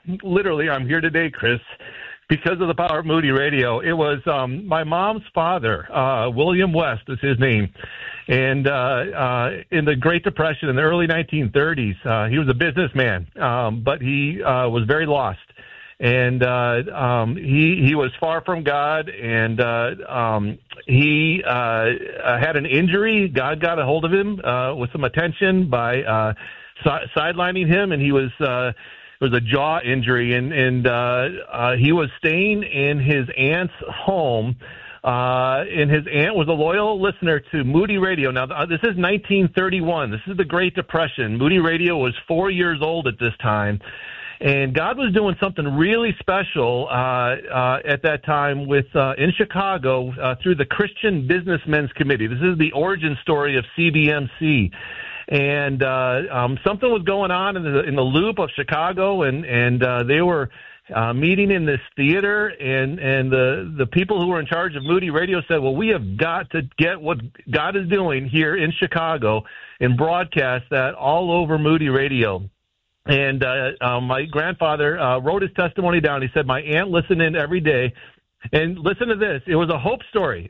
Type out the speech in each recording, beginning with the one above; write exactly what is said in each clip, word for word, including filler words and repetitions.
literally, I'm here today, Chris, because of the power of Moody Radio. It was um, my mom's father, uh, William West is his name. And uh, uh, in the Great Depression in the early nineteen thirties, uh, he was a businessman, um, but he uh, was very lost. And uh, um, he he was far from God, and uh, um, he uh, had an injury. God got a hold of him uh, with some attention by uh, si- sidelining him, and he was uh, it was a jaw injury, and and uh, uh, he was staying in his aunt's home. Uh, and his aunt was a loyal listener to Moody Radio. Now, uh, this is nineteen thirty-one. This is the Great Depression. Moody Radio was four years old at this time. And God was doing something really special uh, uh, at that time with uh, in Chicago uh, through the Christian Businessmen's Committee. This is the origin story of C B M C. And uh, um, something was going on in the in the loop of Chicago, and, and uh, they were uh, meeting in this theater, and, and the, the people who were in charge of Moody Radio said, well, we have got to get what God is doing here in Chicago and broadcast that all over Moody Radio. And uh, uh, my grandfather uh, wrote his testimony down. He said, my aunt listened in every day. And listen to this. It was a hope story,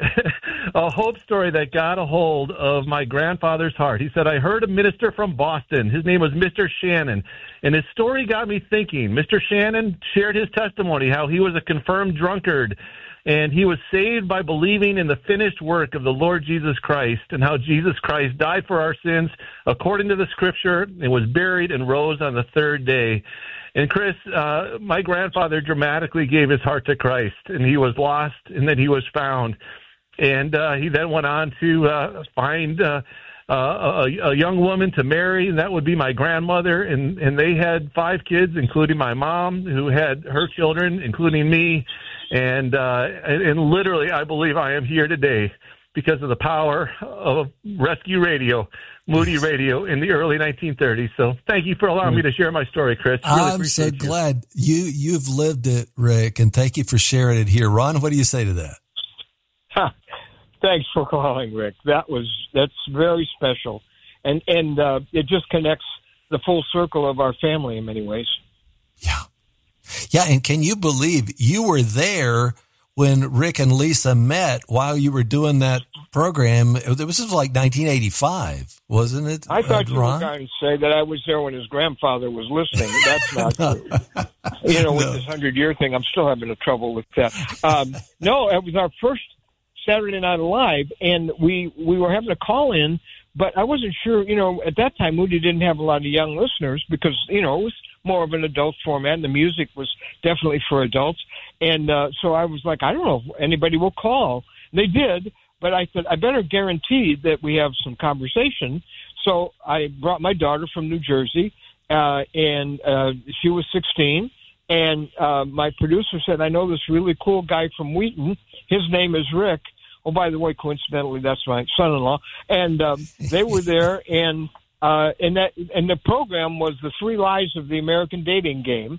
a hope story that got a hold of my grandfather's heart. He said, I heard a minister from Boston. His name was Mister Shannon. And his story got me thinking. Mister Shannon shared his testimony, how he was a confirmed drunkard. And he was saved by believing in the finished work of the Lord Jesus Christ, and how Jesus Christ died for our sins according to the Scripture and was buried and rose on the third day. And Chris, uh, my grandfather dramatically gave his heart to Christ, and he was lost, and then he was found. And uh, he then went on to uh, find uh, uh, a, a young woman to marry, and that would be my grandmother. And, and they had five kids, including my mom, who had her children, including me. And, uh, and and literally, I believe I am here today because of the power of Rescue Radio, Moody Radio, in the early nineteen thirties. So thank you for allowing me to share my story, Chris. Really I'm so glad you. you, you've lived it, Rick, and thank you for sharing it here. Ron, what do you say to that? Huh. Thanks for calling, Rick. That was that's very special. And, and uh, it just connects the full circle of our family in many ways. Yeah. Yeah, and can you believe you were there when Rick and Lisa met while you were doing that program? This was like nineteen eighty-five, wasn't it? I thought uh, you Ron? were going to say that I was there when his grandfather was listening. That's not true. You know, with No. this hundred-year thing, I'm still having a trouble with that. Um, no, it was our first Saturday Night Live, and we, we were having a call-in, but I wasn't sure, you know, at that time, Moody didn't have a lot of young listeners because, you know, it was more of an adult format, and the music was definitely for adults. And uh, so I was like, I don't know if anybody will call. They did, but I said, I better guarantee that we have some conversation. So I brought my daughter from New Jersey, uh, and uh, she was sixteen. And uh, my producer said, I know this really cool guy from Wheaton. His name is Rick. Oh, by the way, coincidentally, that's my son-in-law. And um, they were there, and Uh, and that, and the program was The Three Lies of the American Dating Game.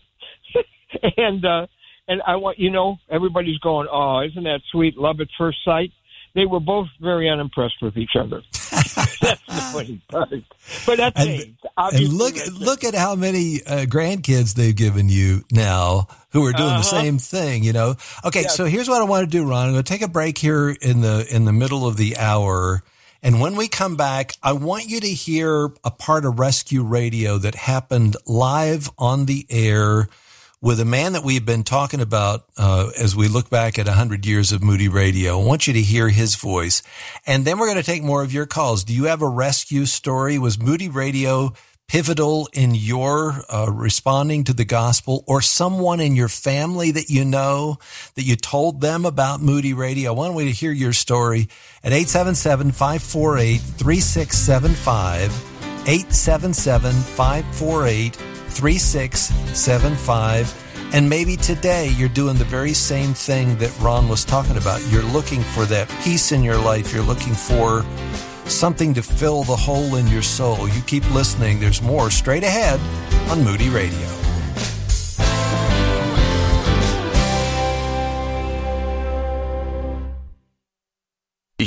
and, uh, and I want, you know, everybody's going, oh, isn't that sweet? Love at first sight. They were both very unimpressed with each other. That's the funny part. But that's and, it. And look, look at how many uh, grandkids they've given you now who are doing uh-huh. the same thing, you know? Okay. Yeah. So here's what I want to do, Ron. I'm going to take a break here in the, in the middle of the hour. And when we come back, I want you to hear a part of Rescue Radio that happened live on the air with a man that we've been talking about uh, as we look back at one hundred years of Moody Radio. I want you to hear his voice. And then we're going to take more of your calls. Do you have a rescue story? Was Moody Radio pivotal in your uh, responding to the gospel, or someone in your family that you know that you told them about Moody Radio? I want you to hear your story at eight seven seven, five four eight, three six seven five, eight seven seven, five four eight, three six seven five. And maybe today you're doing the very same thing that Ron was talking about. You're looking for that peace in your life. You're looking for something to fill the hole in your soul. You keep listening. There's more straight ahead on Moody Radio.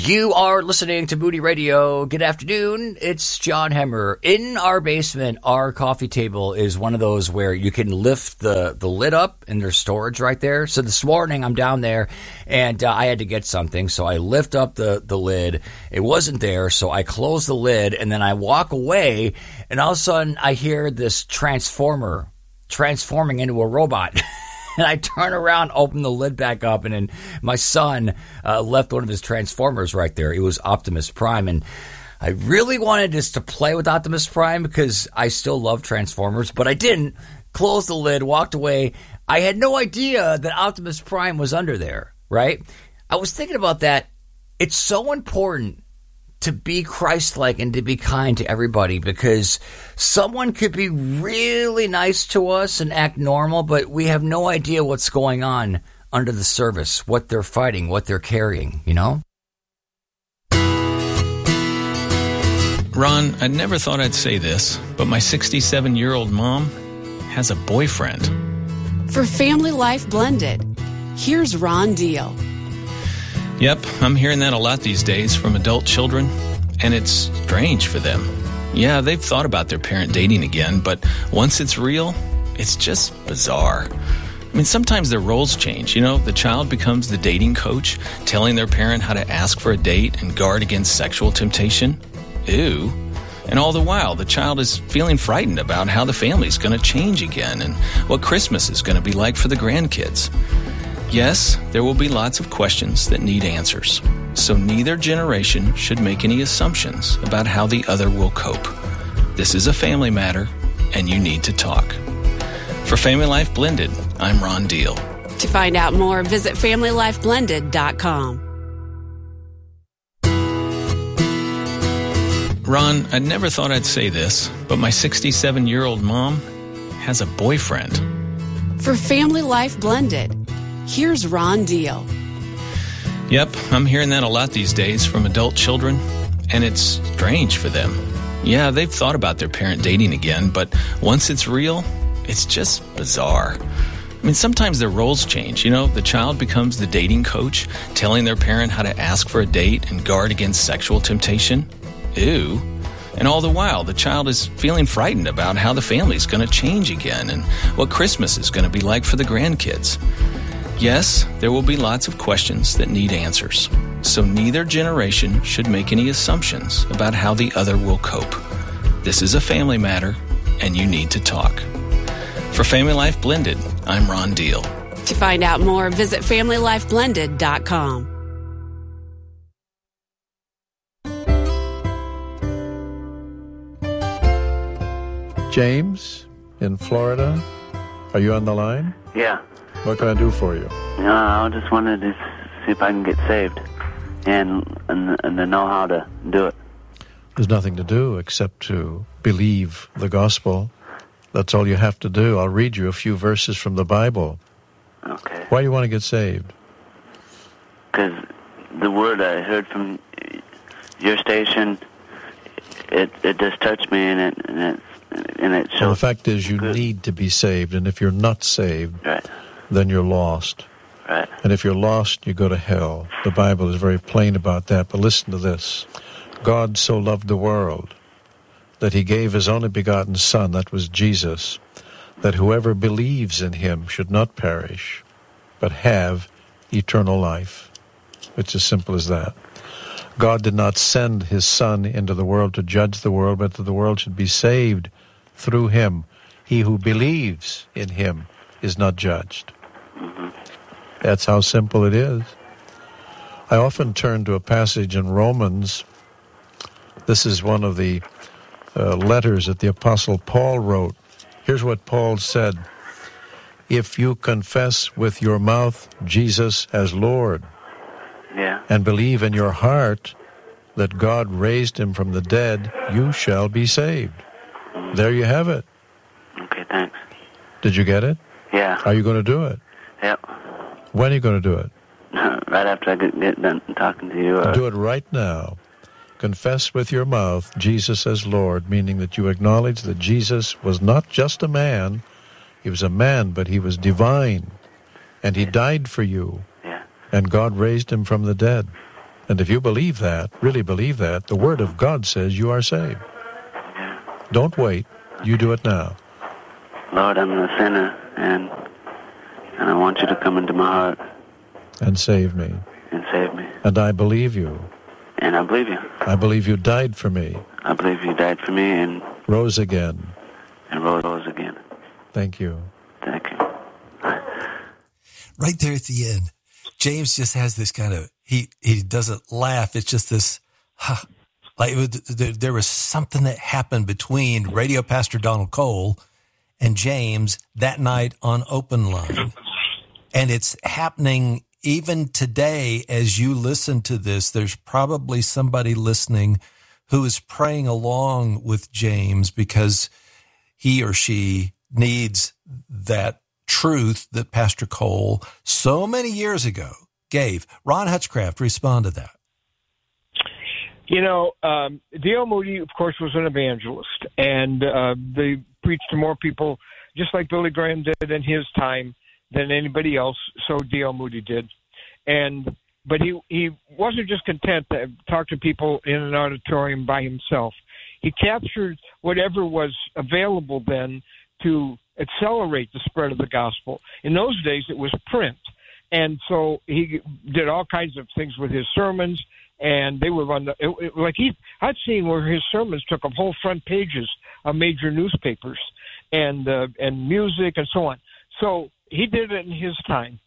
You are listening to Moody Radio. Good afternoon. It's John Hemmer. In our basement, our coffee table is one of those where you can lift the, the lid up and there's storage right there. So this morning I'm down there and uh, I had to get something. So I lift up the, the lid. It wasn't there. So I close the lid and then I walk away and all of a sudden I hear this transformer transforming into a robot. And I turn around, open the lid back up, and then my son uh, left one of his Transformers right there. It was Optimus Prime, and I really wanted just to play with Optimus Prime because I still love Transformers, but I didn't. Closed the lid, walked away. I had no idea that Optimus Prime was under there, right? I was thinking about that. It's so important to be Christ-like and to be kind to everybody because someone could be really nice to us and act normal, but we have no idea what's going on under the surface, what they're fighting, what they're carrying, you know? Ron, I never thought I'd say this, but my sixty-seven-year-old mom has a boyfriend. For Family Life Blended, here's Ron Deal. Yep, I'm hearing that a lot these days from adult children, and it's strange for them. Yeah, they've thought about their parent dating again, but once it's real, it's just bizarre. I mean, sometimes their roles change. You know, the child becomes the dating coach, telling their parent how to ask for a date and guard against sexual temptation. Ew. And all the while, the child is feeling frightened about how the family's going to change again and what Christmas is going to be like for the grandkids. Yes, there will be lots of questions that need answers, so neither generation should make any assumptions about how the other will cope. This is a family matter, and you need to talk. For Family Life Blended, I'm Ron Deal. To find out more, visit family life blended dot com. Ron, I never thought I'd say this, but my sixty-seven-year-old mom has a boyfriend. For Family Life Blended, here's Ron Deal. Yep, I'm hearing that a lot these days from adult children, and it's strange for them. Yeah, they've thought about their parent dating again, but once it's real, it's just bizarre. I mean, sometimes their roles change. You know, the child becomes the dating coach, telling their parent how to ask for a date and guard against sexual temptation. Ew. And all the while, the child is feeling frightened about how the family's going to change again and what Christmas is going to be like for the grandkids. Yes, there will be lots of questions that need answers, so neither generation should make any assumptions about how the other will cope. This is a family matter, and you need to talk. For Family Life Blended, I'm Ron Deal. To find out more, visit family life blended dot com. James in Florida, are you on the line? Yeah. What can I do for you? No, I just wanted to see if I can get saved and, and, and to know how to do it. There's nothing to do except to believe the gospel. That's all you have to do. I'll read you a few verses from the Bible. Okay. Why do you want to get saved? Because the word I heard from your station, it it just touched me, and it and it and it shows. Well, the fact is, you good. need to be saved, and if you're not saved, Right. then you're lost. Right. And if you're lost, you go to hell. The Bible is very plain about that. But listen to this: God so loved the world that he gave his only begotten Son, that was Jesus, that whoever believes in him should not perish, but have eternal life. It's as simple as that. God did not send his Son into the world to judge the world, but that the world should be saved through him. He who believes in him is not judged. Mm-hmm. That's how simple it is. I often turn to a passage in Romans. This is one of the uh, letters that the Apostle Paul wrote. Here's what Paul said: if you confess with your mouth Jesus as Lord, Yeah. and believe in your heart that God raised him from the dead, you shall be saved. Mm-hmm. There you have it. Okay, thanks. Did you get it? Yeah. Are you going to do it? Yep. When are you going to do it? Right after I get, get done talking to you. Or... Do it right now. Confess with your mouth Jesus as Lord, meaning that you acknowledge that Jesus was not just a man. He was a man, but he was divine. And he died for you. Yeah. And God raised him from the dead. And if you believe that, really believe that, the Word of God says you are saved. Yeah. Don't wait. You do it now. Lord, I'm a sinner, and and I want you to come into my heart. And save me. And save me. And I believe you. And I believe you. I believe you died for me. I believe you died for me and... Rose again. And rose again. Thank you. Thank you. Right there at the end, James just has this kind of, he, he doesn't laugh. It's just this, huh, like it was, there, there was something that happened between Radio Pastor Donald Cole and James that night on Open Line. And it's happening even today as you listen to this. There's probably somebody listening who is praying along with James because he or she needs that truth that Pastor Cole so many years ago gave. Ron Hutchcraft, respond to that. You know, um, D L Moody, of course, was an evangelist, and uh, they preached to more people, just like Billy Graham did in his time, than anybody else. So D L Moody did, and but he he wasn't just content to talk to people in an auditorium by himself. He captured whatever was available then to accelerate the spread of the gospel. In those days, it was print, and so he did all kinds of things with his sermons. And they were on the it, it, like he. I've seen where his sermons took up whole front pages of major newspapers, and uh, and music and so on. So he did it in his time.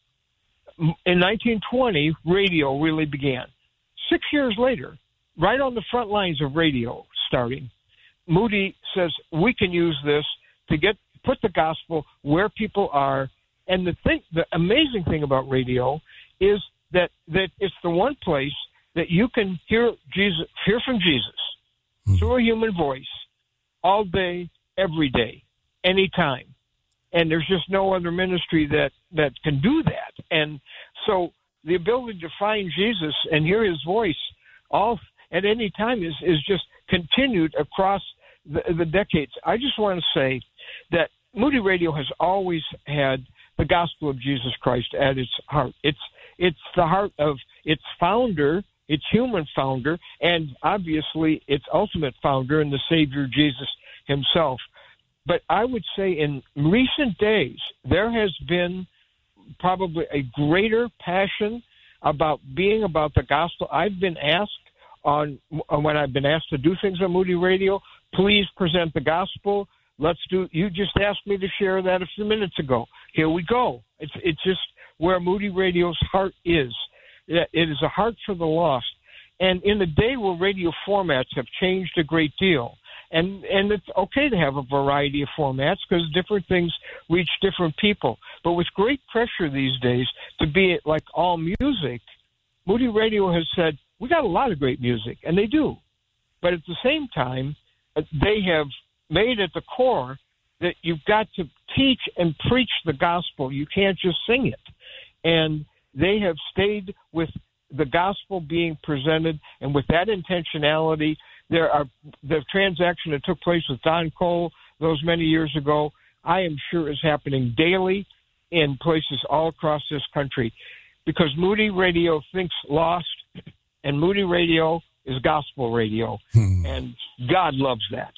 In nineteen twenty, radio really began. Six years later, right on the front lines of radio starting, Moody says we can use this to get put the gospel where people are. And the thing, the amazing thing about radio is that that it's the one place that you can hear Jesus, hear from Jesus mm-hmm. through a human voice all day, every day, anytime. And there's just no other ministry that, that can do that. And so the ability to find Jesus and hear his voice all at any time is, is just continued across the, the decades. I just want to say that Moody Radio has always had the gospel of Jesus Christ at its heart. It's, it's the heart of its founder, its human founder, and obviously its ultimate founder and the Savior, Jesus himself. But I would say in recent days, there has been probably a greater passion about being about the gospel. I've been asked on when I've been asked to do things on Moody Radio, please present the gospel. Let's do. You just asked me to share that a few minutes ago. Here we go. It's it's just where Moody Radio's heart is. It is a heart for the lost. And in a day where radio formats have changed a great deal, and, and it's okay to have a variety of formats because different things reach different people. But with great pressure these days to be like all music, Moody Radio has said, we got a lot of great music, and they do. But at the same time, they have made at the core that you've got to teach and preach the gospel. You can't just sing it. And they have stayed with the gospel being presented, and with that intentionality, there are the transaction that took place with Don Cole those many years ago, I am sure is happening daily in places all across this country, because Moody Radio thinks lost, and Moody Radio is gospel radio, hmm. and God loves that.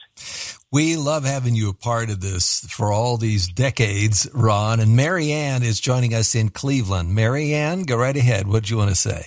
We love having you a part of this for all these decades, Ron. And Mary Ann is joining us in Cleveland. Mary Ann, go right ahead. What do you want to say?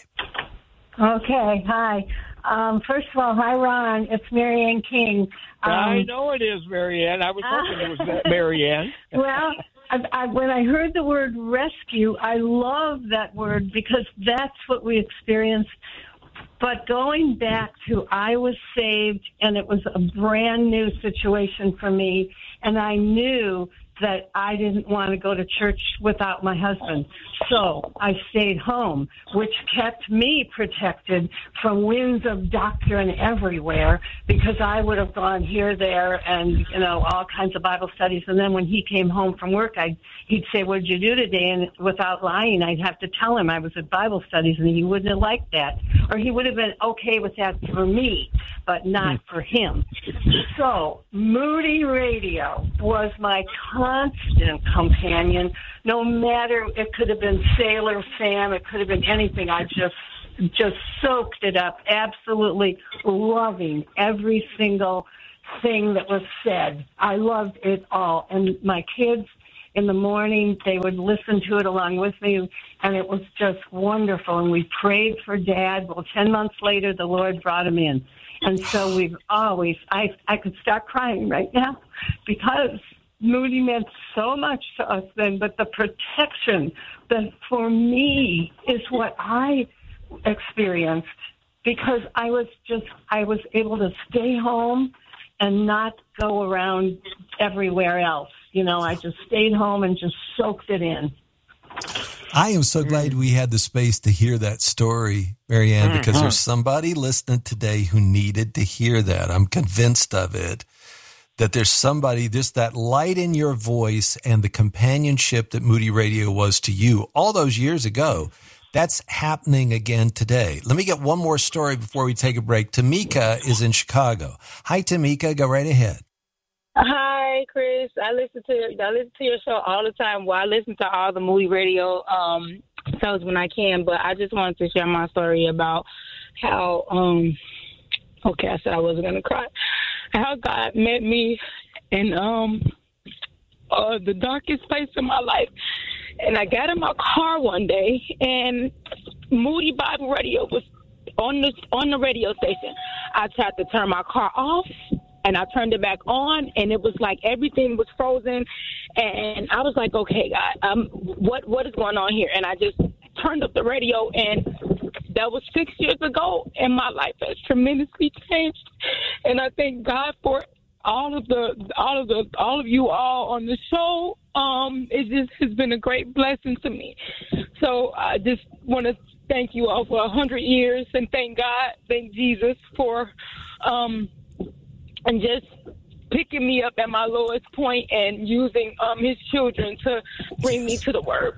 Okay, hi. Um, first of all, hi, Ron. It's Mary Ann King. Um, I know it is, Mary Ann. I was hoping it was that Mary Ann. Well, I, I, when I heard the word rescue, I love that word because that's what we experienced. But going back to I was saved, and it was a brand new situation for me, and I knew that I didn't want to go to church without my husband. So I stayed home, which kept me protected from winds of doctrine everywhere, because I would have gone here, there, and, you know, all kinds of Bible studies. And then when he came home from work, I'd, he'd say, what did you do today? And without lying, I'd have to tell him I was at Bible studies, and he wouldn't have liked that. Or he would have been okay with that for me, but not for him. So Moody Radio was my constant companion. No matter, it could have been Sailor Sam, it could have been anything. I just just soaked it up, absolutely loving every single thing that was said. I loved it all. And my kids, in the morning, they would listen to it along with me, and it was just wonderful. And we prayed for Dad. Well, ten months later, the Lord brought him in. And so we've always, I, I could start crying right now because Moody meant so much to us then, but the protection that for me is what I experienced, because I was just, I was able to stay home and not go around everywhere else. You know, I just stayed home and just soaked it in. I am so glad we had the space to hear that story, Marianne, because there's somebody listening today who needed to hear that. I'm convinced of it, that there's somebody, there's that light in your voice and the companionship that Moody Radio was to you all those years ago. That's happening again today. Let me get one more story before we take a break. Tamika is in Chicago. Hi, Tamika. Go right ahead. Hi, Chris. I listen to I listen to your show all the time. Well, I listen to all the Moody Radio um, shows when I can, but I just wanted to share my story about how, um, okay, I said I wasn't going to cry, how God met me in um, uh, the darkest place in my life. And I got in my car one day, and Moody Bible Radio was on the on the radio station. I tried to turn my car off, and I turned it back on, and it was like everything was frozen. And I was like, okay, God, um, what what is going on here? And I just turned up the radio, and that was six years ago, and my life has tremendously changed. And I thank God for all of the all of the all of you all on the show. Um, it just has been a great blessing to me. So I just want to thank you all for a hundred years, and thank God, thank Jesus for, um, and just picking me up at my lowest point and using um, his children to bring me to the Word.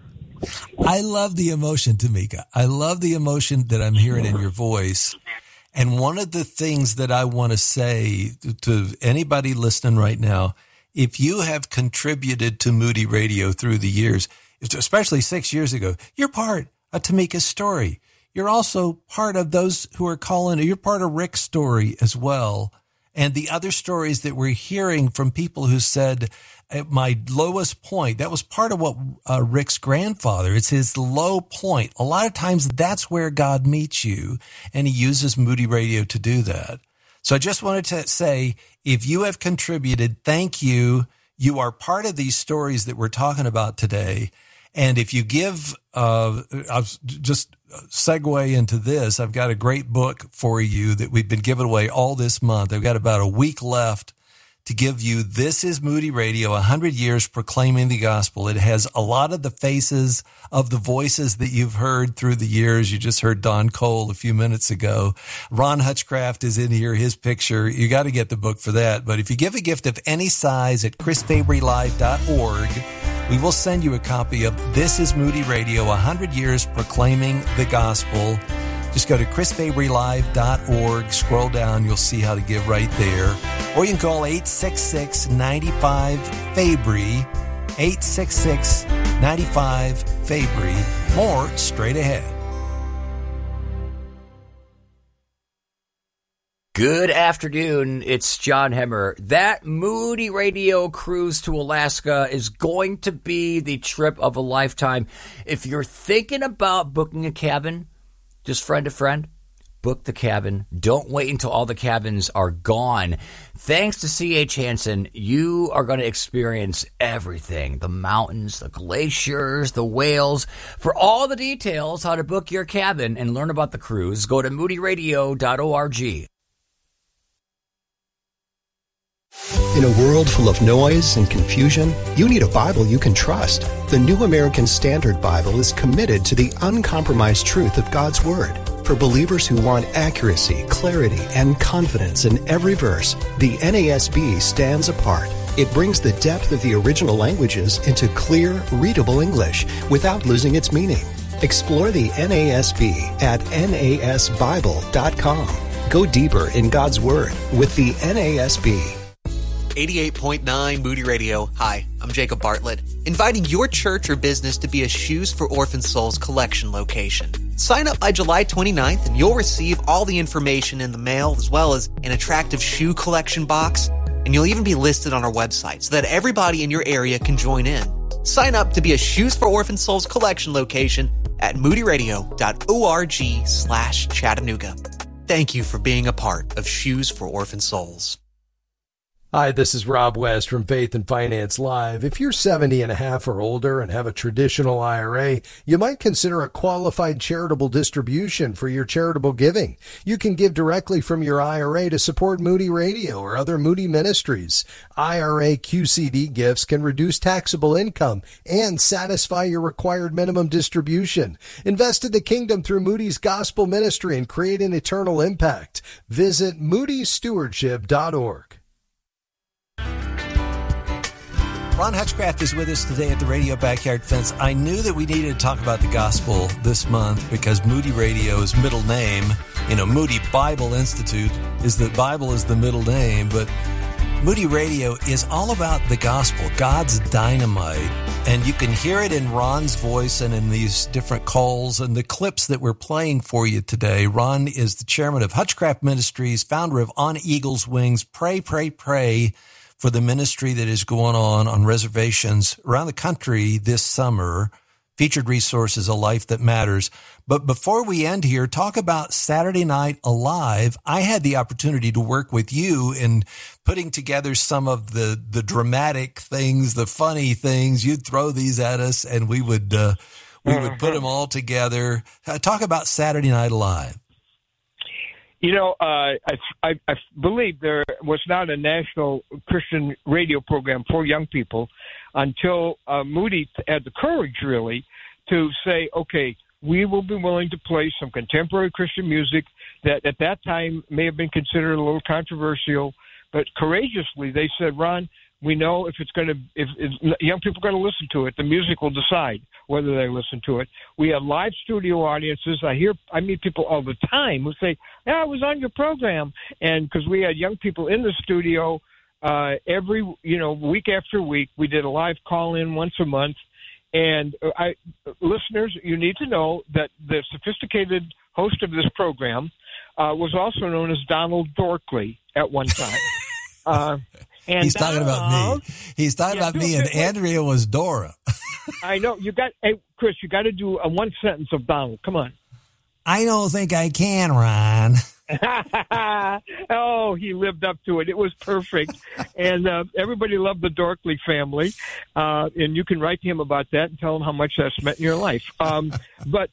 I love the emotion, Tamika. I love the emotion that I'm hearing in your voice. And one of the things that I want to say to anybody listening right now, if you have contributed to Moody Radio through the years, especially six years ago, you're part of Tamika's story. You're also part of those who are calling. You're part of Rick's story as well. And the other stories that we're hearing from people who said, at my lowest point, that was part of what uh, Rick's grandfather, it's his low point. A lot of times that's where God meets you, and he uses Moody Radio to do that. So I just wanted to say, if you have contributed, thank you. You are part of these stories that we're talking about today. And if you give, uh, I'll just segue into this. I've got a great book for you that we've been giving away all this month. I've got about a week left to give you. This is Moody Radio, one hundred years proclaiming the gospel. It has a lot of the faces of the voices that you've heard through the years. You just heard Don Cole a few minutes ago. Ron Hutchcraft is in here, his picture. You got to get the book for that. But if you give a gift of any size at chris fabry live dot org, we will send you a copy of This is Moody Radio, one hundred years proclaiming the gospel. Just go to chris fabry live dot org, scroll down, you'll see how to give right there. Or you can call eight six six, nine five, Fabry, eight six six, nine five, Fabry. More straight ahead. Good afternoon, it's John Hemmer. That Moody Radio cruise to Alaska is going to be the trip of a lifetime. If you're thinking about booking a cabin, just friend to friend, book the cabin. Don't wait until all the cabins are gone. Thanks to C H Hansen, you are going to experience everything. The mountains, the glaciers, the whales. For all the details, how to book your cabin and learn about the cruise, go to moody radio dot org. In a world full of noise and confusion, you need a Bible you can trust. The New American Standard Bible is committed to the uncompromised truth of God's Word. For believers who want accuracy, clarity, and confidence in every verse, the N A S B stands apart. It brings the depth of the original languages into clear, readable English without losing its meaning. Explore the N A S B at N A S Bible dot com. Go deeper in God's Word with the N A S B. eighty-eight point nine Moody Radio. Hi, I'm Jacob Bartlett, inviting your church or business to be a Shoes for Orphan Souls collection location. Sign up by July twenty-ninth and you'll receive all the information in the mail as well as an attractive shoe collection box, and you'll even be listed on our website so that everybody in your area can join in. Sign up to be a Shoes for Orphan Souls collection location at moodyradio.org slash Chattanooga. Thank you for being a part of Shoes for Orphan Souls. Hi, this is Rob West from Faith and Finance Live. If you're seventy and a half or older and have a traditional I R A, you might consider a qualified charitable distribution for your charitable giving. You can give directly from your I R A to support Moody Radio or other Moody ministries. I R A Q C D gifts can reduce taxable income and satisfy your required minimum distribution. Invest in the kingdom through Moody's gospel ministry and create an eternal impact. Visit moody stewardship dot org. Ron Hutchcraft is with us today at the Radio Backyard Fence. I knew that we needed to talk about the gospel this month because Moody Radio's middle name, you know, Moody Bible Institute, is the Bible is the middle name, but Moody Radio is all about the gospel, God's dynamite. And you can hear it in Ron's voice and in these different calls and the clips that we're playing for you today. Ron is the chairman of Hutchcraft Ministries, founder of On Eagle's Wings. Pray, pray, pray for the ministry that is going on on reservations around the country this summer. Featured resources, A Life That Matters. But before we end here, talk about Saturday Night Alive. I had the opportunity to work with you in putting together some of the, the dramatic things, the funny things. You'd throw these at us and we would, uh, we would put them all together. Uh, talk about Saturday Night Alive. You know, uh, I, I, I believe there was not a national Christian radio program for young people until uh, Moody had the courage, really, to say, okay, we will be willing to play some contemporary Christian music that at that time may have been considered a little controversial, but courageously they said, Ron, we know if it's going to, if, if young people are going to listen to it, the music will decide whether they listen to it. We have live studio audiences. I hear, I meet people all the time who say, yeah, I was on your program. And because we had young people in the studio uh, every, you know, week after week, we did a live call in once a month. And I, listeners, you need to know that the sophisticated host of this program uh, was also known as Donald Dorkley at one time. uh, And He's talking Donald, about me. He's talking yeah, about me, and wait. Andrea was Dora. I know. You got, hey, Chris, you got to do a one sentence of Donald. Come on. I don't think I can, Ron. Oh, he lived up to it. It was perfect. And uh, everybody loved the Dorkley family. Uh, and you can write to him about that and tell him how much that's meant in your life. Um, but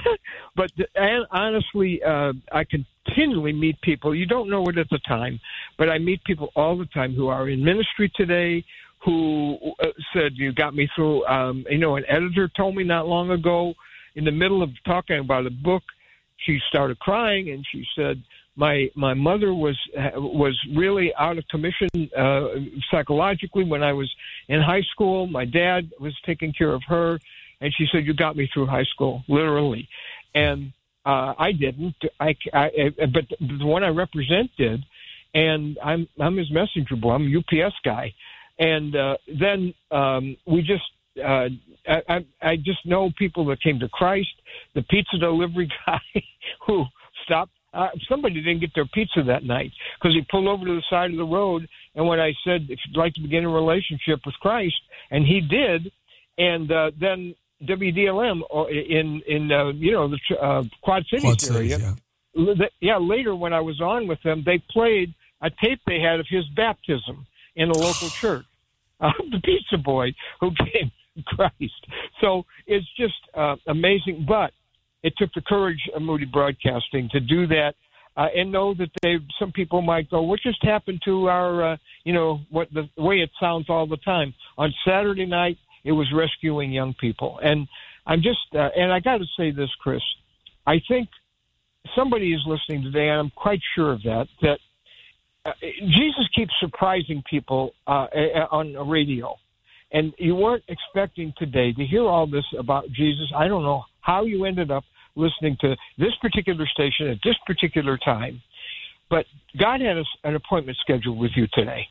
but and honestly, uh, I continually meet people. You don't know it at the time, but I meet people all the time who are in ministry today who uh, said, you got me through. Um, you know, an editor told me not long ago in the middle of talking about a book, she started crying and she said, my my mother was was really out of commission uh, psychologically when I was in high school. My dad was taking care of her. And she said, you got me through high school, literally. And uh, I didn't. I, I, but the one I represent did. And I'm I'm his messenger boy. I'm a U P S guy. And uh, then um, we just, uh, I, I, I just know people that came to Christ. The pizza delivery guy who stopped. Uh, somebody didn't get their pizza that night because he pulled over to the side of the road. And when I said, if you'd like to begin a relationship with Christ, and he did, and uh, then W D L M in in uh, you know the uh, Quad Cities Quad area. Cities, yeah. yeah, later when I was on with them, they played a tape they had of his baptism in a local church. Uh, the pizza boy who came to Christ. So it's just uh, amazing. But it took the courage of Moody Broadcasting to do that uh, and know that they. Some people might go, "What just happened to our? Uh, you know, what the way it sounds all the time on Saturday night." It was rescuing young people. And I'm just, uh, and I got to say this, Chris, I think somebody is listening today, and I'm quite sure of that, that uh, Jesus keeps surprising people uh, on the radio. And you weren't expecting today to hear all this about Jesus. I don't know how you ended up listening to this particular station at this particular time, but God had a, an appointment scheduled with you today.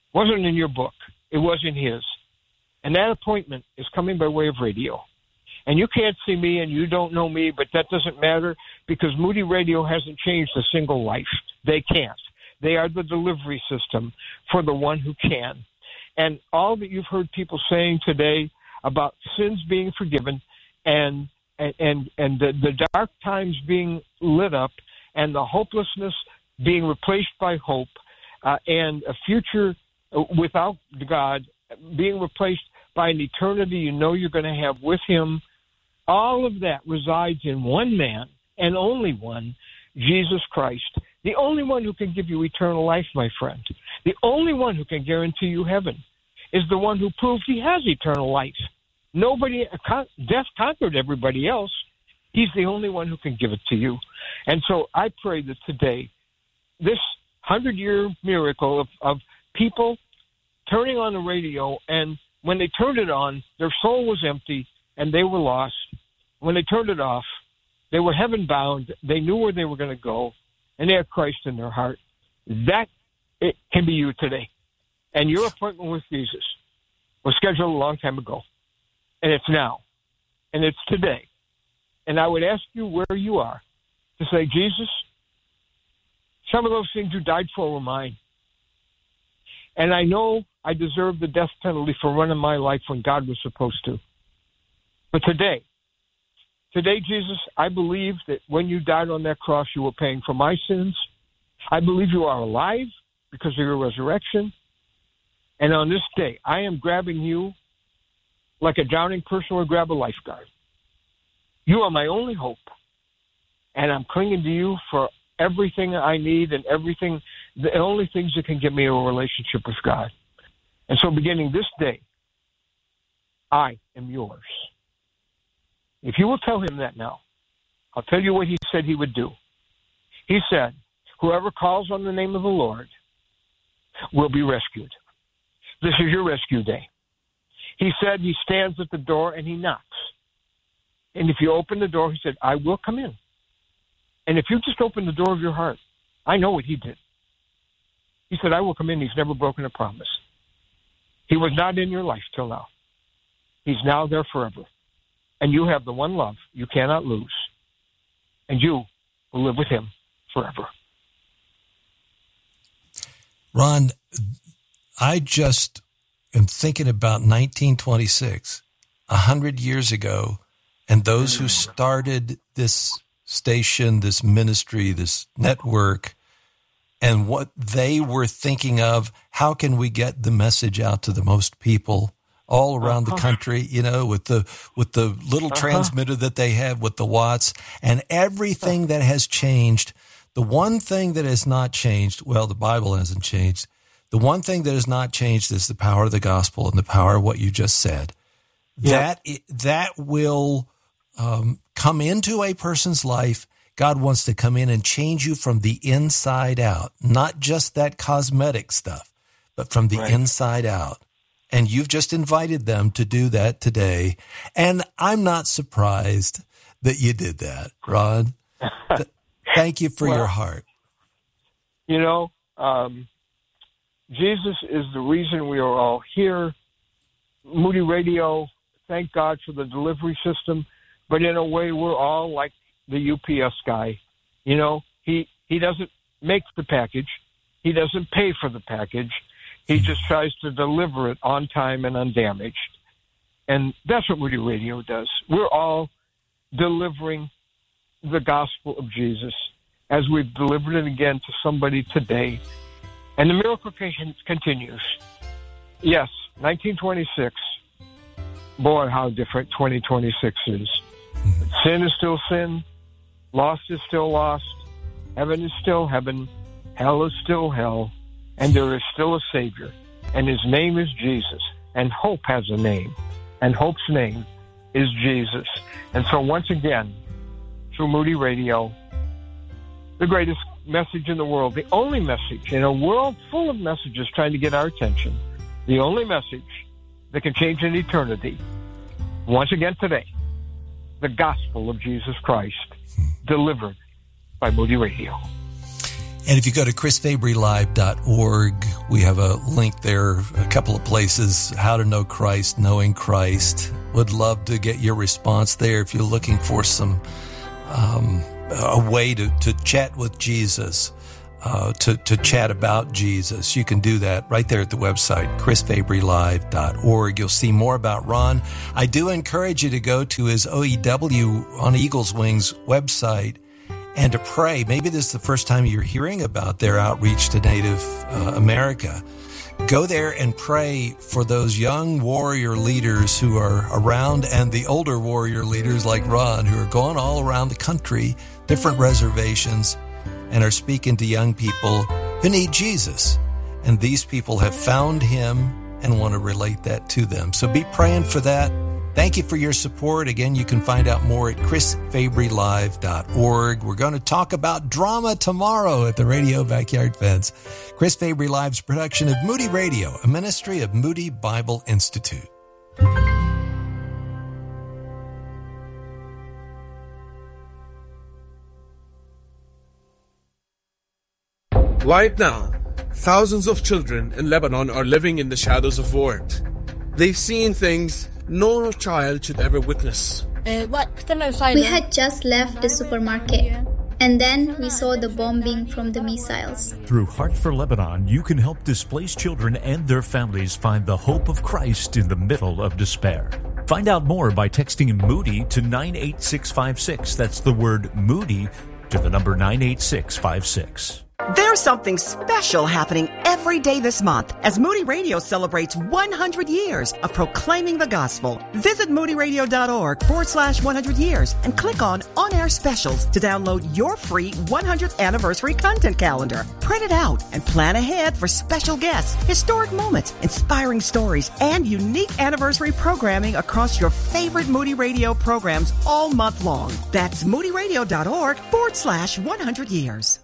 wasn't in your book. It was in his. And that appointment is coming by way of radio. And you can't see me and you don't know me, but that doesn't matter because Moody Radio hasn't changed a single life. They can't. They are the delivery system for the one who can. And all that you've heard people saying today about sins being forgiven and and and, and the, the dark times being lit up and the hopelessness being replaced by hope uh, and a future without God being replaced by an eternity you know you're going to have with him, all of that resides in one man and only one, Jesus Christ, the only one who can give you eternal life, my friend. The only one who can guarantee you heaven is the one who proved he has eternal life. Nobody, death conquered everybody else. He's the only one who can give it to you. And so I pray that today, this hundred-year miracle of, of people turning on the radio, and when they turned it on, their soul was empty and they were lost. When they turned it off, they were heaven-bound. They knew where they were going to go, and they had Christ in their heart. That it can be you today. And your appointment with Jesus was scheduled a long time ago, and it's now, and it's today. And I would ask you where you are to say, Jesus, some of those things you died for were mine. And I know I deserve the death penalty for running my life when God was supposed to. But today, today, Jesus, I believe that when you died on that cross, you were paying for my sins. I believe you are alive because of your resurrection. And on this day, I am grabbing you like a drowning person would grab a lifeguard. You are my only hope. And I'm clinging to you for everything I need and everything, the only things that can give me a relationship with God. And so beginning this day, I am yours. If you will tell him that now, I'll tell you what he said he would do. He said, whoever calls on the name of the Lord will be rescued. This is your rescue day. He said he stands at the door and he knocks. And if you open the door, he said, I will come in. And if you just open the door of your heart, I know what he did. He said, I will come in. He's never broken a promise. He was not in your life till now. He's now there forever. And you have the one love you cannot lose. And you will live with him forever. Ron, I just am thinking about nineteen twenty-six, a hundred years ago, and those who started this station, this ministry, this network, and what they were thinking of, how can we get the message out to the most people all around uh-huh. the country, you know, with the with the little uh-huh. transmitter that they have with the watts and everything that has changed. The one thing that has not changed, well, the Bible hasn't changed. The one thing that has not changed is the power of the gospel and the power of what you just said. Yeah. That that will um, come into a person's life. God wants to come in and change you from the inside out, not just that cosmetic stuff, but from the right. inside out. And you've just invited them to do that today. And I'm not surprised that you did that, Ron. Thank you for well, your heart. You know, um, Jesus is the reason we are all here. Moody Radio, thank God for the delivery system. But in a way, we're all like the U P S guy. You know, he, he doesn't make the package. He doesn't pay for the package. He just tries to deliver it on time and undamaged. And that's what Moody Radio does. We're all delivering the gospel of Jesus as we've delivered it again to somebody today. And the miracle continues. Yes, nineteen twenty-six. Boy, how different twenty twenty-six is. Sin is still sin. Lost is still lost. Heaven is still heaven. Hell is still hell. And there is still a Savior. And his name is Jesus. And hope has a name. And hope's name is Jesus. And so once again, through Moody Radio, the greatest message in the world, the only message in a world full of messages trying to get our attention, the only message that can change an eternity. Once again today, the gospel of Jesus Christ, delivered by Moody Radio. And if you go to chris fabry live dot org, we have a link there, a couple of places, how to know Christ, knowing Christ. Would love to get your response there if you're looking for some um, a way to, to chat with Jesus, uh, to, to chat about Jesus. You can do that right there at the website, chris fabry live dot org. You'll see more about Ron. I do encourage you to go to his O E W on Eagle's Wings website and to pray. Maybe this is the first time you're hearing about their outreach to Native uh, America. Go there and pray for those young warrior leaders who are around and the older warrior leaders like Ron who are going all around the country, different reservations, and are speaking to young people who need Jesus. And these people have found him and want to relate that to them. So be praying for that. Thank you for your support. Again, you can find out more at chris fabry live dot org. We're going to talk about drama tomorrow at the Radio Backyard Fence. Chris Fabry Live's production of Moody Radio, a ministry of Moody Bible Institute. Right now, thousands of children in Lebanon are living in the shadows of war. They've seen things no child should ever witness. We had just left the supermarket, and then we saw the bombing from the missiles. Through Heart for Lebanon, you can help displaced children and their families find the hope of Christ in the middle of despair. Find out more by texting Moody to nine eight six five six. That's the word Moody to the number nine eight six five six. There's something special happening every day this month as Moody Radio celebrates one hundred years of proclaiming the gospel. Visit moodyradio.org forward slash 100 years and click on On-Air Specials to download your free one hundredth anniversary content calendar. Print it out and plan ahead for special guests, historic moments, inspiring stories, and unique anniversary programming across your favorite Moody Radio programs all month long. That's moodyradio.org forward slash 100 years.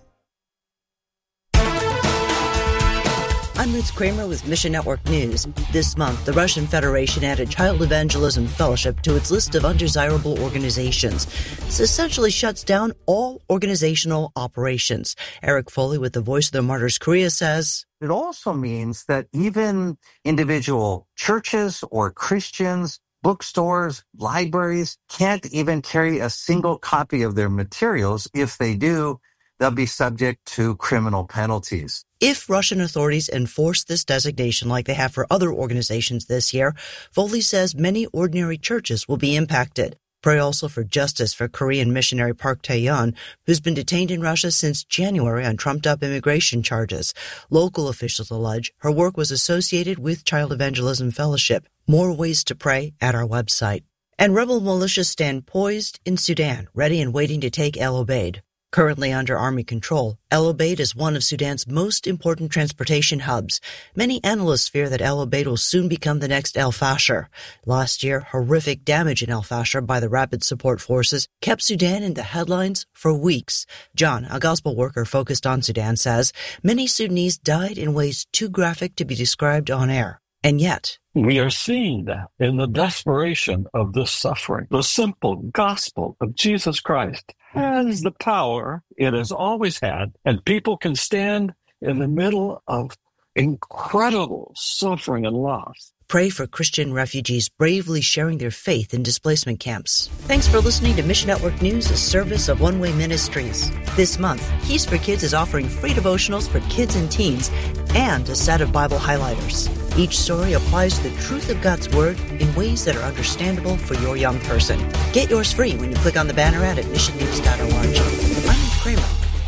I'm Ruth Kramer with Mission Network News. This month, the Russian Federation added Child Evangelism Fellowship to its list of undesirable organizations. This essentially shuts down all organizational operations. Eric Foley with the Voice of the Martyrs Korea says, it also means that even individual churches or Christians, bookstores, libraries can't even carry a single copy of their materials. If they do, they'll be subject to criminal penalties. If Russian authorities enforce this designation like they have for other organizations this year, Foley says many ordinary churches will be impacted. Pray also for justice for Korean missionary Park Tae-yeon, who's been detained in Russia since January on trumped-up immigration charges. Local officials allege her work was associated with Child Evangelism Fellowship. More ways to pray at our website. And rebel militias stand poised in Sudan, ready and waiting to take El Obeid. Currently under Army control, El Obeid is one of Sudan's most important transportation hubs. Many analysts fear that El Obeid will soon become the next El Fasher. Last year, horrific damage in El Fasher by the Rapid Support Forces kept Sudan in the headlines for weeks. John, a gospel worker focused on Sudan, says many Sudanese died in ways too graphic to be described on air. And yet, we are seeing that in the desperation of this suffering. The simple gospel of Jesus Christ has the power it has always had, and people can stand in the middle of incredible suffering and loss. Pray for Christian refugees bravely sharing their faith in displacement camps. Thanks for listening to Mission Network News, a service of One Way Ministries. This month, Keys for Kids is offering free devotionals for kids and teens and a set of Bible highlighters. Each story applies the truth of God's Word in ways that are understandable for your young person. Get yours free when you click on the banner ad at mission news dot org. I'm Ruth Kramer.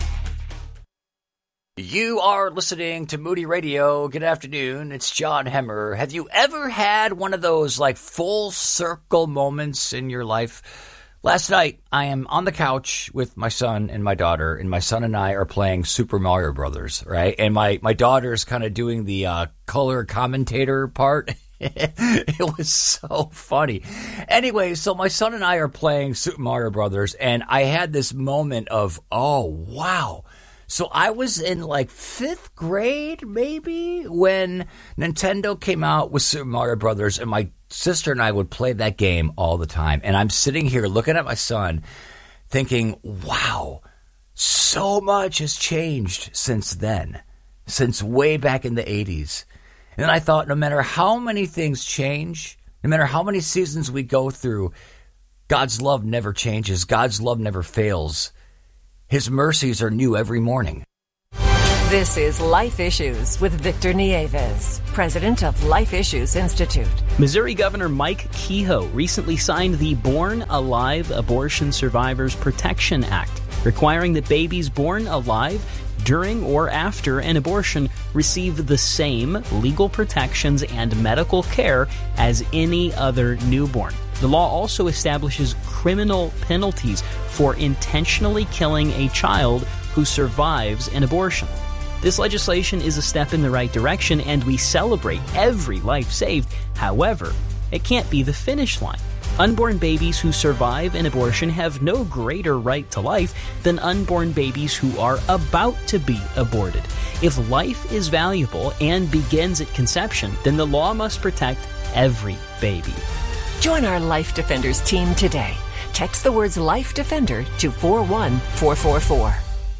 You are listening to Moody Radio. Good afternoon. It's John Hemmer. Have you ever had one of those like full circle moments in your life? Last night, I am on the couch with my son and my daughter, and my son and I are playing Super Mario Brothers, right? And my, my daughter's kind of doing the uh, color commentator part. It was so funny. Anyway, so my son and I are playing Super Mario Brothers, and I had this moment of, oh, wow. So I was in like fifth grade, maybe, when Nintendo came out with Super Mario Brothers, and my sister and I would play that game all the time. And I'm sitting here looking at my son thinking, wow, So much has changed since then, since way back in the eighties. And I thought no matter how many things change, no matter how many seasons we go through, God's love never changes. God's love never fails. His mercies are new every morning. This is Life Issues with Victor Nieves, president of Life Issues Institute. Missouri Governor Mike Kehoe recently signed the Born Alive Abortion Survivors Protection Act, requiring that babies born alive during or after an abortion receive the same legal protections and medical care as any other newborn. The law also establishes criminal penalties for intentionally killing a child who survives an abortion. This legislation is a step in the right direction, and we celebrate every life saved. However, it can't be the finish line. Unborn babies who survive an abortion have no greater right to life than unborn babies who are about to be aborted. If life is valuable and begins at conception, then the law must protect every baby. Join our Life Defenders team today. Text the words Life Defender to four one four four four.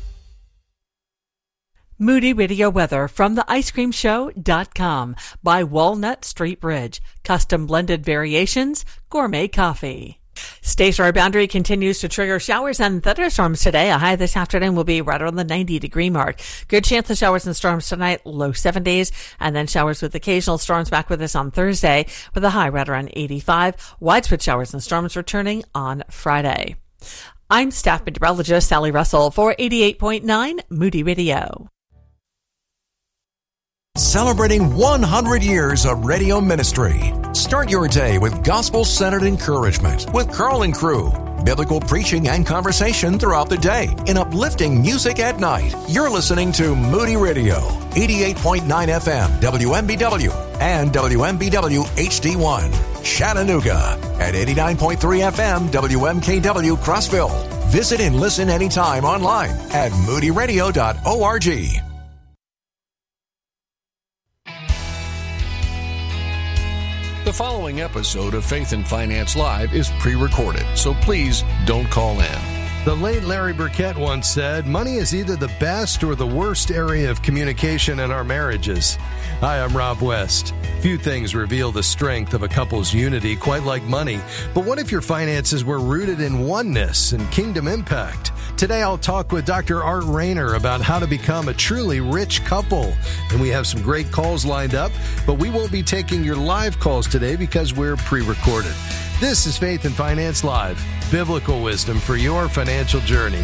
Moody Radio weather from the ice cream show dot com by Walnut Street Bridge. Custom blended variations, gourmet coffee. Stationary boundary continues to trigger showers and thunderstorms today. A high this afternoon will be right around the ninety degree mark. Good chance of showers and storms tonight, low seventies, and then showers with occasional storms back with us on Thursday with a high right around eighty-five. Widespread showers and storms returning on Friday. I'm staff meteorologist Sally Russell for eighty-eight point nine Moody Radio. Celebrating one hundred years of radio ministry. Start your day with gospel-centered encouragement with Carl and Crew. Biblical preaching and conversation throughout the day and uplifting music at night. You're listening to Moody Radio, eighty-eight point nine F M, W M B W, and W M B W H D one, Chattanooga, at eighty-nine point three F M, W M K W, Crossville. Visit and listen anytime online at moody radio dot org. The following episode of Faith and Finance Live is pre-recorded, so please don't call in. The late Larry Burkett once said, money is either the best or the worst area of communication in our marriages. Hi, I'm Rob West. Few things reveal the strength of a couple's unity quite like money. But what if your finances were rooted in oneness and kingdom impact? Today I'll talk with Doctor Art Rayner about how to become a truly rich couple. And we have some great calls lined up, but we won't be taking your live calls today because we're pre-recorded. This is Faith and Finance Live, biblical wisdom for your financial journey.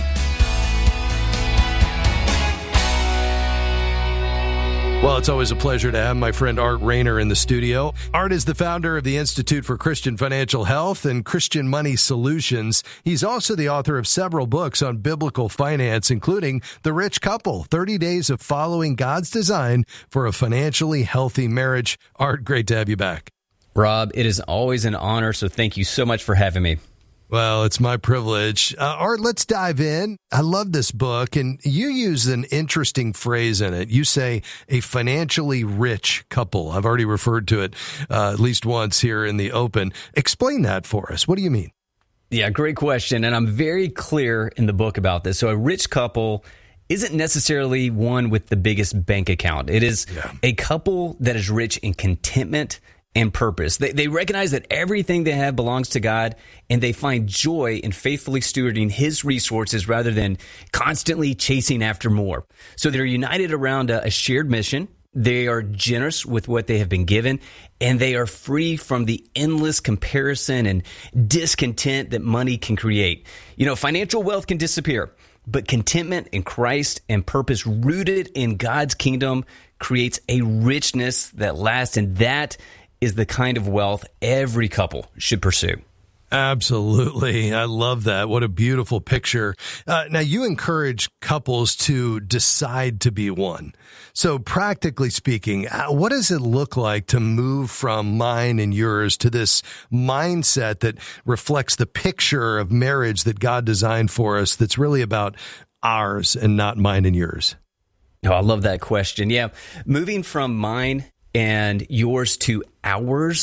Well, it's always a pleasure to have my friend Art Rayner in the studio. Art is the founder of the Institute for Christian Financial Health and Christian Money Solutions. He's also the author of several books on biblical finance, including The Rich Couple, thirty days of Following God's Design for a Financially Healthy Marriage. Art, great to have you back. Rob, it is always an honor, so thank you so much for having me. Well, it's my privilege. Uh, Art, let's dive in. I love this book, and you use an interesting phrase in it. You say a financially rich couple. I've already referred to it uh, at least once here in the open. Explain that for us. What do you mean? Yeah, great question, and I'm very clear in the book about this. So a rich couple isn't necessarily one with the biggest bank account. It is yeah. a couple that is rich in contentment and purpose. They, they recognize that everything they have belongs to God, and they find joy in faithfully stewarding His resources rather than constantly chasing after more. So they're united around a, a shared mission. They are generous with what they have been given, and they are free from the endless comparison and discontent that money can create. You know, financial wealth can disappear, but contentment in Christ and purpose rooted in God's kingdom creates a richness that lasts, and that is the kind of wealth every couple should pursue. Absolutely. I love that. What a beautiful picture. Uh, now, you encourage couples to decide to be one. So practically speaking, what does it look like to move from mine and yours to this mindset that reflects the picture of marriage that God designed for us that's really about ours and not mine and yours? Oh, I love that question. Yeah. Moving from mine and yours to ours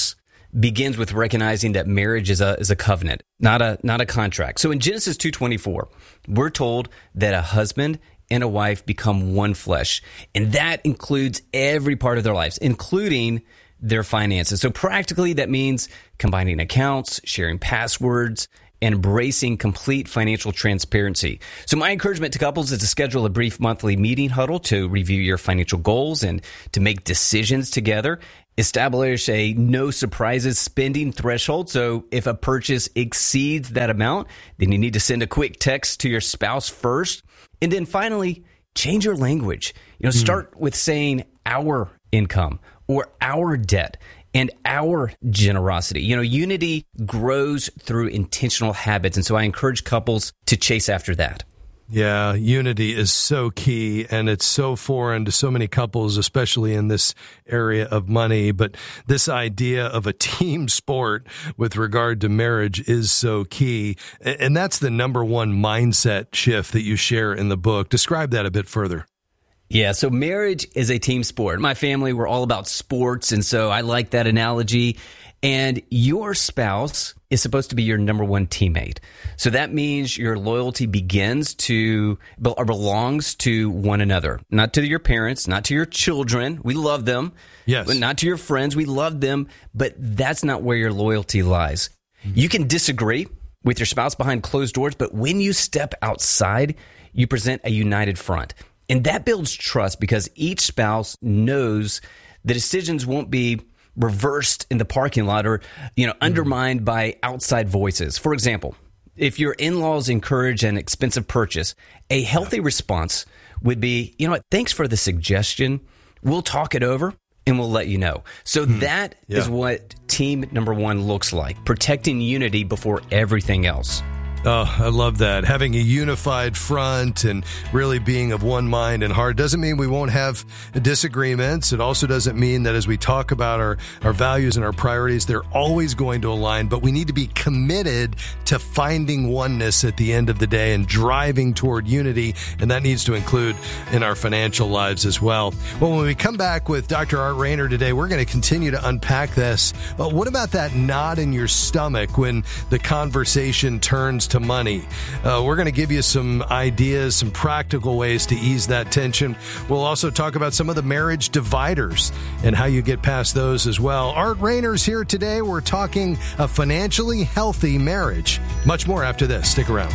begins with recognizing that marriage is a is a covenant, not a not a contract. So in Genesis two twenty-four, we're told that a husband and a wife become one flesh, and that includes every part of their lives, including their finances. So practically, that means combining accounts, sharing passwords, and embracing complete financial transparency. So my encouragement to couples is to schedule a brief monthly meeting huddle to review your financial goals and to make decisions together. Establish a no surprises spending threshold. So if a purchase exceeds that amount, then you need to send a quick text to your spouse first. And then finally, change your language. You know, start mm. with saying our income or our debt and our generosity. You know, unity grows through intentional habits. And so I encourage couples to chase after that. Yeah, unity is so key, and it's so foreign to so many couples, especially in this area of money. But this idea of a team sport with regard to marriage is so key. And that's the number one mindset shift that you share in the book. Describe that a bit further. Yeah, so marriage is a team sport. My family, we're all about sports, and so I like that analogy. And your spouse is supposed to be your number one teammate. So that means your loyalty begins to, or belongs to one another, not to your parents, not to your children. We love them. Yes. But not to your friends. We love them, but that's not where your loyalty lies. Mm-hmm. You can disagree with your spouse behind closed doors, but when you step outside, you present a united front. And that builds trust because each spouse knows the decisions won't be reversed in the parking lot or, you know, undermined by outside voices. For example, if your in-laws encourage an expensive purchase, a healthy response would be, you know what, thanks for the suggestion. We'll talk it over and we'll let you know. So hmm. that yeah. is what team number one looks like, protecting unity before everything else. Oh, I love that. Having a unified front and really being of one mind and heart doesn't mean we won't have disagreements. It also doesn't mean that as we talk about our, our values and our priorities, they're always going to align, but we need to be committed to finding oneness at the end of the day and driving toward unity, and that needs to include in our financial lives as well. Well, when we come back with Doctor Art Rainer today, we're going to continue to unpack this. But what about that knot in your stomach when the conversation turns to money? Uh, we're going to give you some ideas, some practical ways to ease that tension. We'll also talk about some of the marriage dividers and how you get past those as well. Art Rainer's here today. We're talking a financially healthy marriage. Much more after this. Stick around.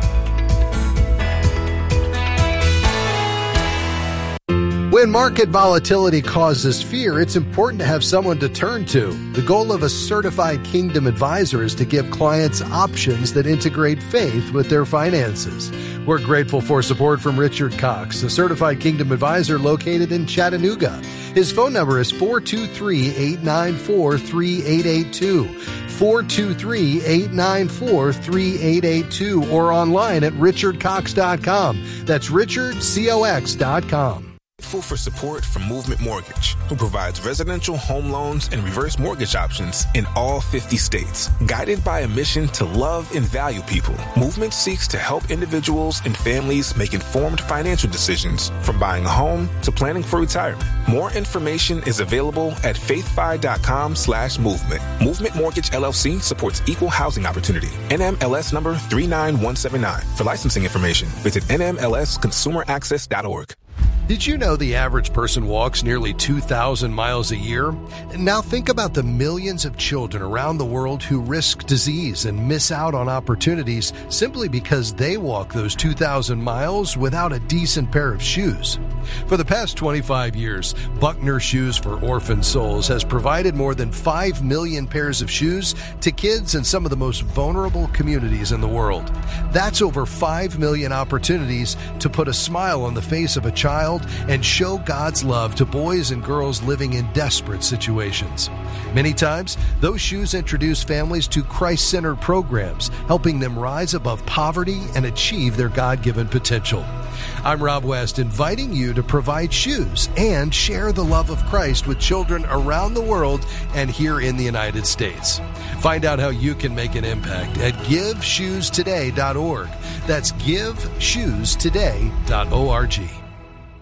When market volatility causes fear, it's important to have someone to turn to. The goal of a certified Kingdom advisor is to give clients options that integrate faith with their finances. We're grateful for support from Richard Cox, a certified Kingdom advisor located in Chattanooga. His phone number is four two three, eight nine four, three eight eight two, four two three, eight nine four, three eight eight two, or online at richard cox dot com. That's richard cox dot com. For support from Movement Mortgage, who provides residential home loans and reverse mortgage options in all fifty states. Guided by a mission to love and value people, Movement seeks to help individuals and families make informed financial decisions, from buying a home to planning for retirement. More information is available at faithfi.com slash movement. Movement Mortgage L L C supports equal housing opportunity. N M L S number three nine one seven nine. For licensing information, visit N M L S consumer access dot org. Did you know the average person walks nearly two thousand miles a year? Now think about the millions of children around the world who risk disease and miss out on opportunities simply because they walk those two thousand miles without a decent pair of shoes. For the past twenty-five years, Buckner Shoes for Orphan Souls has provided more than five million pairs of shoes to kids in some of the most vulnerable communities in the world. That's over five million opportunities to put a smile on the face of a child and show God's love to boys and girls living in desperate situations. Many times, those shoes introduce families to Christ-centered programs, helping them rise above poverty and achieve their God-given potential. I'm Rob West, inviting you to provide shoes and share the love of Christ with children around the world and here in the United States. Find out how you can make an impact at give shoes today dot org. That's give shoes today dot org.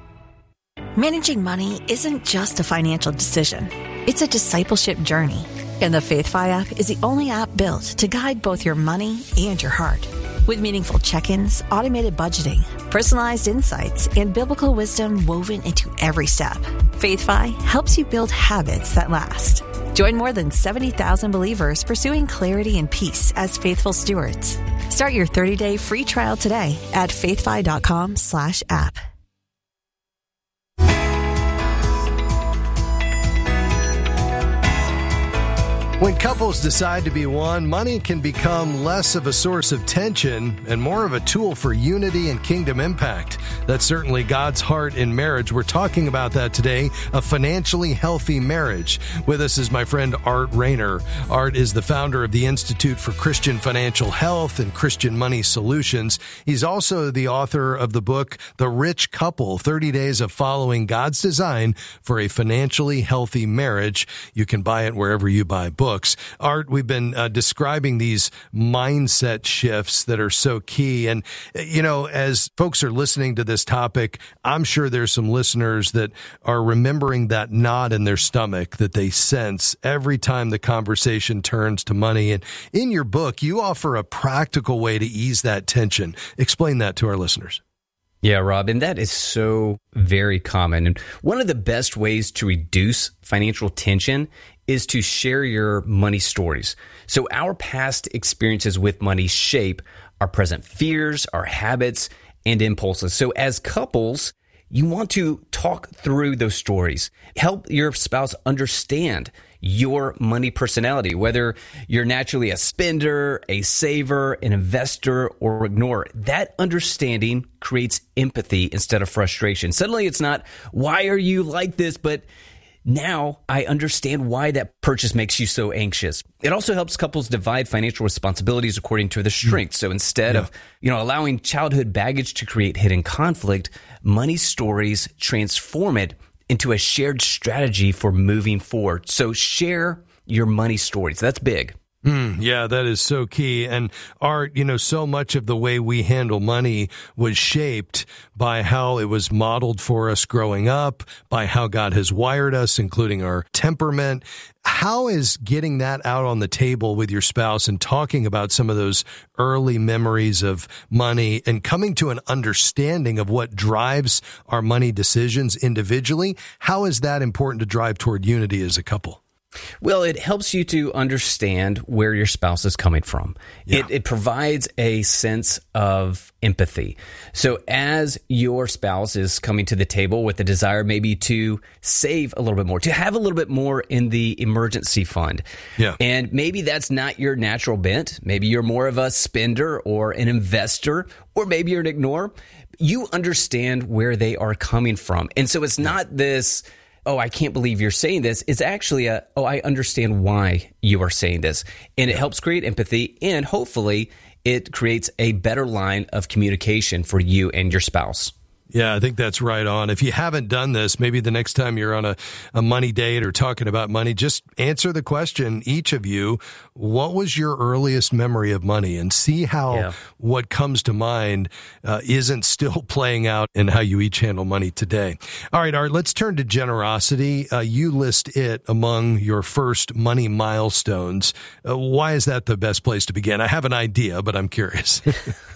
Managing money isn't just a financial decision. It's a discipleship journey. And the FaithFi app is the only app built to guide both your money and your heart. With meaningful check-ins, automated budgeting, personalized insights, and biblical wisdom woven into every step, FaithFi helps you build habits that last. Join more than seventy thousand believers pursuing clarity and peace as faithful stewards. Start your thirty-day free trial today at faithfi.com slash app. When couples decide to be one, money can become less of a source of tension and more of a tool for unity and kingdom impact. That's certainly God's heart in marriage. We're talking about that today, a financially healthy marriage. With us is my friend Art Rainer. Art is the founder of the Institute for Christian Financial Health and Christian Money Solutions. He's also the author of the book, The Rich Couple, thirty days of Following God's Design for a Financially Healthy Marriage. You can buy it wherever you buy books. Art, we've been uh, describing these mindset shifts that are so key. And, you know, as folks are listening to this topic, I'm sure there's some listeners that are remembering that knot in their stomach that they sense every time the conversation turns to money. And in your book, you offer a practical way to ease that tension. Explain that to our listeners. Yeah, Rob, and that is so very common. And one of the best ways to reduce financial tension is to share your money stories. So our past experiences with money shape our present fears, our habits, and impulses. So as couples, you want to talk through those stories. Help your spouse understand your money personality, whether you're naturally a spender, a saver, an investor, or ignore. That understanding creates empathy instead of frustration. Suddenly it's not, why are you like this? But now I understand why that purchase makes you so anxious. It also helps couples divide financial responsibilities according to their strengths. So instead yeah. of, you know, allowing childhood baggage to create hidden conflict, money stories transform it into a shared strategy for moving forward. So share your money stories. That's big. Mm, yeah, that is so key. And Art, you know, so much of the way we handle money was shaped by how it was modeled for us growing up, by how God has wired us, including our temperament. How is getting that out on the table with your spouse and talking about some of those early memories of money and coming to an understanding of what drives our money decisions individually? How is that important to drive toward unity as a couple? Well, it helps you to understand where your spouse is coming from. Yeah. It, it provides a sense of empathy. So as your spouse is coming to the table with a desire maybe to save a little bit more, to have a little bit more in the emergency fund, yeah. and maybe that's not your natural bent. Maybe you're more of a spender or an investor, or maybe you're an ignorer. You understand where they are coming from. And so it's not this, oh, I can't believe you're saying this. It's actually a, oh, I understand why you are saying this. And it helps create empathy, and hopefully it creates a better line of communication for you and your spouse. Yeah, I think that's right on. If you haven't done this, maybe the next time you're on a, a money date or talking about money, just answer the question, each of you, what was your earliest memory of money? And see how yeah. what comes to mind uh, isn't still playing out in how you each handle money today. All right, Art, let's turn to generosity. Uh, you list it among your first money milestones. Uh, why is that the best place to begin? I have an idea, but I'm curious.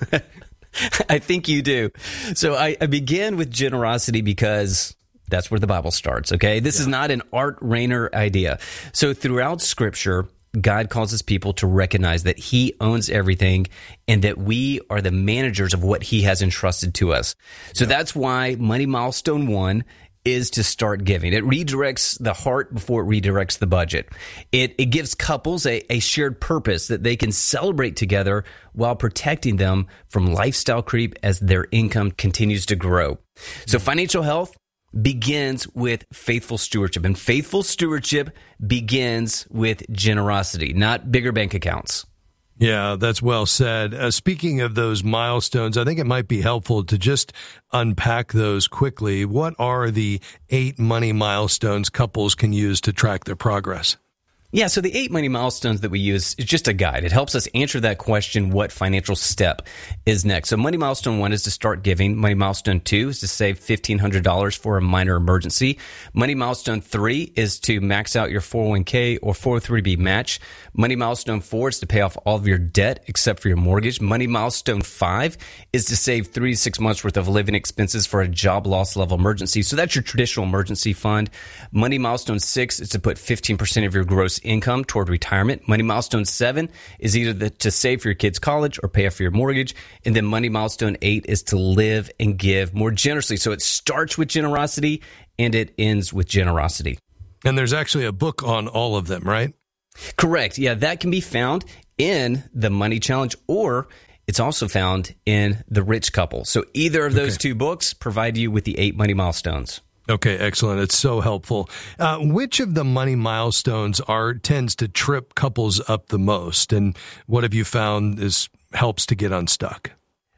I think you do. So I, I begin with generosity because that's where the Bible starts, okay? This yeah. is not an Art Rainer idea. So throughout Scripture, God calls his people to recognize that he owns everything and that we are the managers of what he has entrusted to us. So yeah. that's why money milestone one is to start giving. It redirects the heart before it redirects the budget. It it gives couples a, a shared purpose that they can celebrate together while protecting them from lifestyle creep as their income continues to grow. So financial health begins with faithful stewardship, and faithful stewardship begins with generosity, not bigger bank accounts. Yeah, that's well said. Uh, speaking of those milestones, I think it might be helpful to just unpack those quickly. What are the eight money milestones couples can use to track their progress? Yeah, so the eight money milestones that we use is just a guide. It helps us answer that question, what financial step is next. So money milestone one is to start giving. Money milestone two is to save fifteen hundred dollars for a minor emergency. Money milestone three is to max out your four oh one k or four oh three b match. Money milestone four is to pay off all of your debt except for your mortgage. Money milestone five is to save three to six months worth of living expenses for a job loss level emergency. So that's your traditional emergency fund. Money milestone six is to put fifteen percent of your gross income toward retirement. Money milestone seven is either the, to save for your kids' college or pay off your mortgage. And then money milestone eight is to live and give more generously. So it starts with generosity and it ends with generosity. And there's actually a book on all of them, right? Correct. Yeah, that can be found in the Money Challenge, or it's also found in The Rich Couple. So either of those okay. two books provide you with the eight money milestones. Okay, excellent. It's so helpful. Uh, which of the money milestones are tends to trip couples up the most, and what have you found is helps to get unstuck?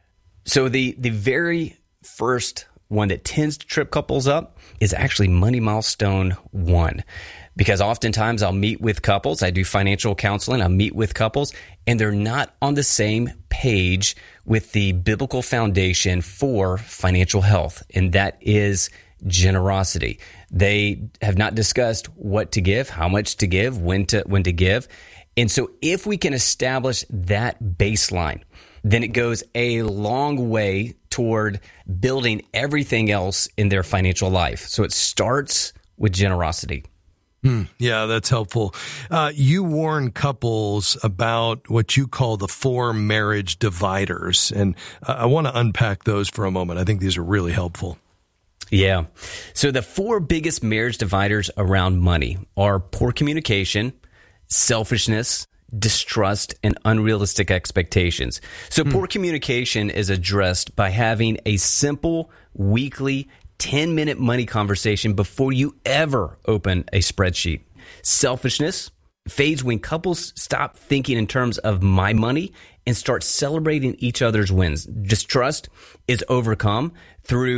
So the the very first one that tends to trip couples up is actually money milestone one, because oftentimes I'll meet with couples. I do financial counseling. I meet with couples, and they're not on the same page with the biblical foundation for financial health, and that is generosity. They have not discussed what to give, how much to give, when to when to give. And so if we can establish that baseline, then it goes a long way toward building everything else in their financial life. So it starts with generosity. Hmm. Yeah, that's helpful. Uh, you warn couples about what you call the four marriage dividers, and uh, I want to unpack those for a moment. I think these are really helpful. Yeah. So the four biggest marriage dividers around money are poor communication, selfishness, distrust, and unrealistic expectations. So hmm. poor communication is addressed by having a simple weekly ten-minute money conversation before you ever open a spreadsheet. Selfishness fades when couples stop thinking in terms of my money and start celebrating each other's wins. Distrust is overcome through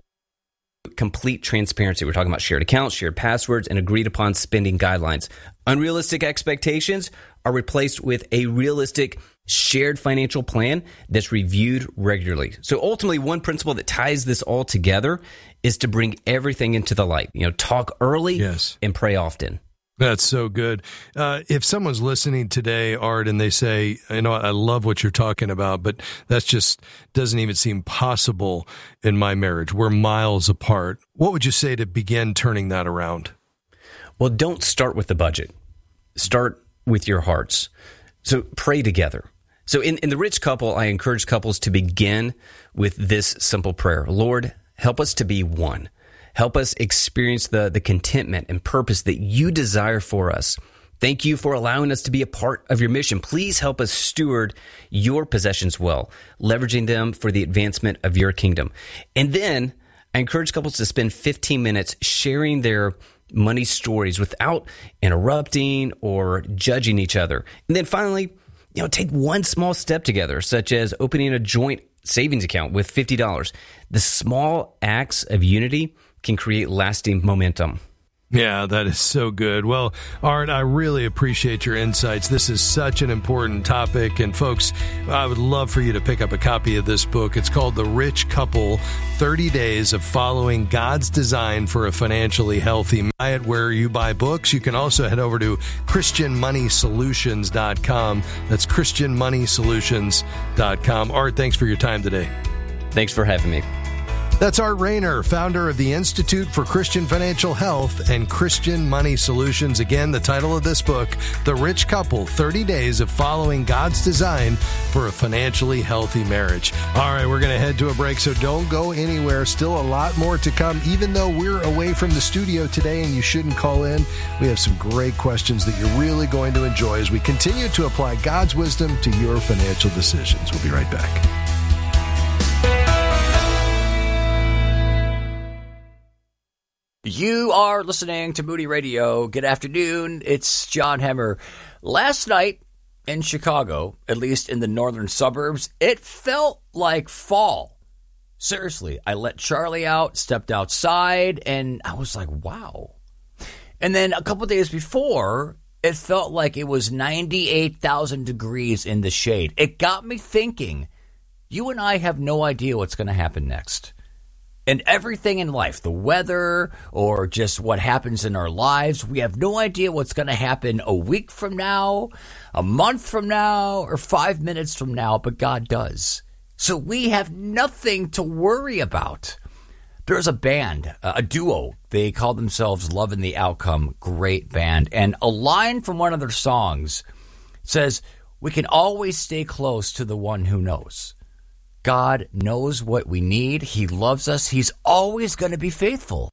complete transparency. We're talking about shared accounts, shared passwords, and agreed upon spending guidelines. Unrealistic expectations are replaced with a realistic shared financial plan that's reviewed regularly. So ultimately, one principle that ties this all together is to bring everything into the light. You know, talk early yes. and pray often. That's so good. Uh, if someone's listening today, Art, and they say, you know, I love what you're talking about, but that's just doesn't even seem possible in my marriage. We're miles apart. What would you say to begin turning that around? Well, don't start with the budget. Start with your hearts. So pray together. So in, in The Rich Couple, I encourage couples to begin with this simple prayer. Lord, help us to be one. Help us experience the, the contentment and purpose that you desire for us. Thank you for allowing us to be a part of your mission. Please help us steward your possessions well, leveraging them for the advancement of your kingdom. And then I encourage couples to spend fifteen minutes sharing their money stories without interrupting or judging each other. And then finally, you know, take one small step together, such as opening a joint savings account with fifty dollars. The small acts of unity can create lasting momentum. Yeah, that is so good. Well, Art, I really appreciate your insights. This is such an important topic. And folks, I would love for you to pick up a copy of this book. It's called The Rich Couple, thirty days of Following God's Design for a Financially Healthy. Buy it where you buy books. You can also head over to Christian Money Solutions dot com. That's Christian Money Solutions dot com. Art, thanks for your time today. Thanks for having me. That's Art Rainer, founder of the Institute for Christian Financial Health and Christian Money Solutions. Again, the title of this book, The Rich Couple, thirty days of Following God's Design for a Financially Healthy Marriage. All right, we're going to head to a break, so don't go anywhere. Still a lot more to come, even though we're away from the studio today and you shouldn't call in. We have some great questions that you're really going to enjoy as we continue to apply God's wisdom to your financial decisions. We'll be right back. You are listening to Moody Radio. Good afternoon. It's John Hemmer. Last night in Chicago, at least in the northern suburbs, it felt like fall. Seriously, I let Charlie out, stepped outside, and I was like, wow. And then a couple days before, It felt like it was ninety-eight thousand degrees in the shade. It got me thinking, you and I have no idea what's going to happen next. And everything in life, the weather or just what happens in our lives, we have no idea what's going to happen a week from now, a month from now, or five minutes from now, but God does. So we have nothing to worry about. There's a band, a duo. They call themselves Love in the Outcome. Great band. And a line from one of their songs says, we can always stay close to the one who knows. God knows what we need. He loves us. He's always going to be faithful.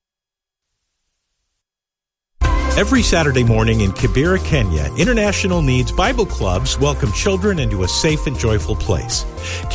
Every Saturday morning in Kibera, Kenya, International Needs Bible Clubs welcome children into a safe and joyful place.